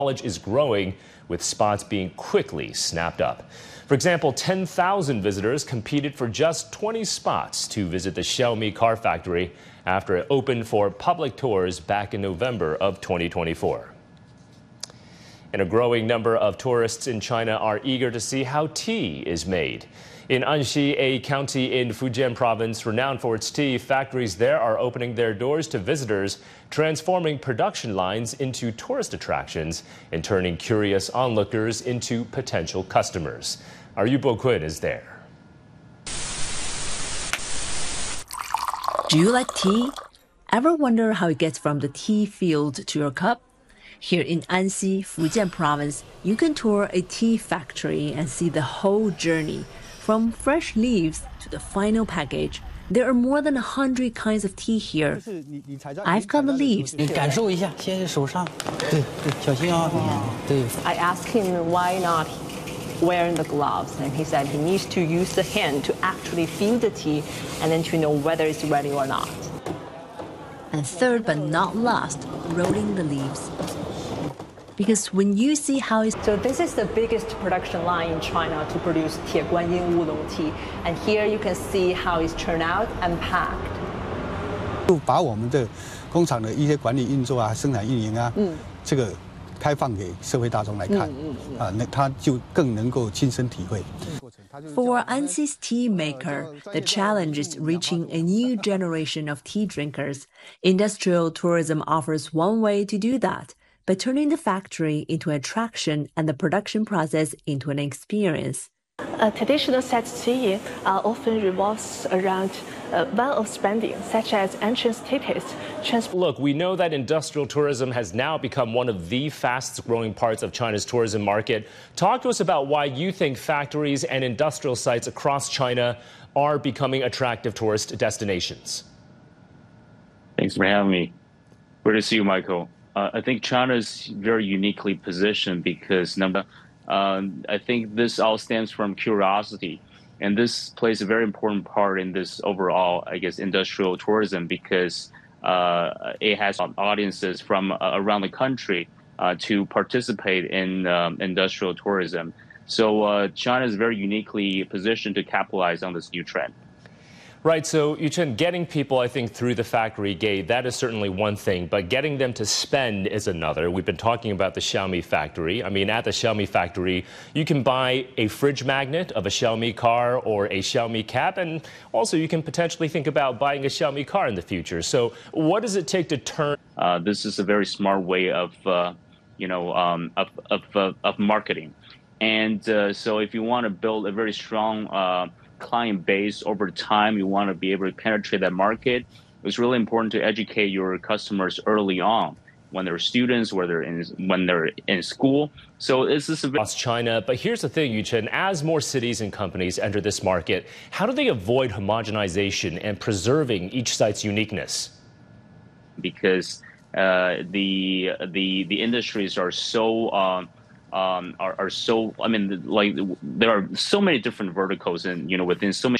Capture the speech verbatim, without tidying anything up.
Knowledge is growing, with spots being quickly snapped up. For example, ten thousand visitors competed for just twenty spots to visit the Xiaomi car factory after it opened for public tours back in November of twenty twenty-four. And a growing number of tourists in China are eager to see how tea is made. In Anxi, a county in Fujian province renowned for its tea, factories there are opening their doors to visitors, transforming production lines into tourist attractions and turning curious onlookers into potential customers. Our Yu Bo-kun is there. Do you like tea? Ever wonder how it gets from the tea field to your cup? Here in Anxi, Fujian province, you can tour a tea factory and see the whole journey. From fresh leaves to the final package, there are more than a hundred kinds of tea here. I've got the leaves. I asked him why not wearing the gloves, and he said he needs to use the hand to actually feel the tea and then to know whether it's ready or not. And third but not last, rolling the leaves. Because when you see how it's... So this is the biggest production line in China to produce Tie Guanyin Wulong tea. And here you can see how it's turned out and packed. 就把我们的工厂的一些管理运作啊、生产运营啊，嗯，这个开放给社会大众来看，啊，那他就更能够亲身体会。 For Anxi's tea maker, the challenge is reaching a new generation of tea drinkers. Industrial tourism offers one way to do that, by turning the factory into an attraction and the production process into an experience. A traditional set tea uh, often revolves around uh, one of spending, such as entrance tickets. Look, we know that industrial tourism has now become one of the fastest growing parts of China's tourism market. Talk to us about why you think factories and industrial sites across China are becoming attractive tourist destinations. Thanks for having me. Good to see you, Michael. Uh, I think China is very uniquely positioned because, number, uh, I think this all stems from curiosity. And this plays a very important part in this overall, I guess, industrial tourism because uh, it has audiences from uh, around the country uh, to participate in um, industrial tourism. So uh, China is very uniquely positioned to capitalize on this new trend. Right, so Yuchen, getting people, I think, through the factory gate, that is certainly one thing, but getting them to spend is another. We've been talking about the Xiaomi factory. I mean, at the Xiaomi factory, you can buy a fridge magnet of a Xiaomi car or a Xiaomi cap, and also you can potentially think about buying a Xiaomi car in the future. So what does it take to turn? Uh, this is a very smart way of, uh, you know, um, of, of, of, of marketing. And uh, so if you want to build a very strong uh, client base over time, you want to be able to penetrate that market. It's really important to educate your customers early on when they're students, whether they're in, when they're in school. So this is across China. But here's the thing, Yuchen, as more cities and companies enter this market, how do they avoid homogenization and preserving each site's uniqueness? Because uh, the the the industries are so um, Um, are, are so, I mean, like, there are so many different verticals and, you know, within so many